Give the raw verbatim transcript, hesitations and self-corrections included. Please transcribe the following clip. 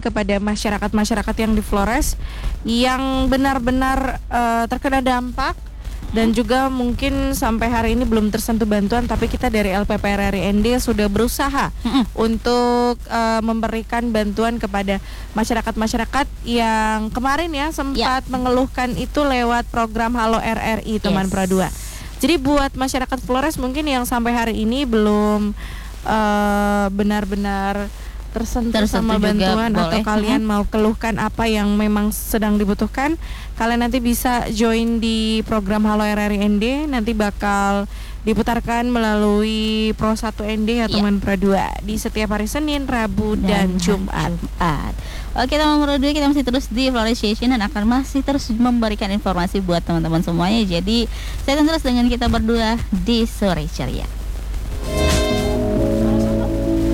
kepada masyarakat-masyarakat yang di Flores yang benar-benar uh, terkena dampak dan juga mungkin sampai hari ini belum tersentuh bantuan, tapi kita dari L P P R R I N D sudah berusaha mm-hmm. untuk uh, memberikan bantuan kepada masyarakat-masyarakat yang kemarin ya sempat yeah. mengeluhkan itu lewat program Halo R R I teman yes. Pro dua. Jadi buat masyarakat Flores mungkin yang sampai hari ini belum uh, benar-benar tersentuh, tersentuh sama bantuan atau boleh. Kalian hmm. mau keluhkan apa yang memang sedang dibutuhkan, kalian nanti bisa join di program Halo R R I N D, nanti bakal diputarkan melalui Pro satu N D atau yeah. Pro dua di setiap hari Senin, Rabu dan, dan Jumat. Jumat. Oke teman Pro dua, kita masih terus di Flores Station dan akan masih terus memberikan informasi buat teman-teman semuanya. Jadi saya akan terus dengan kita berdua di Sore Ceria.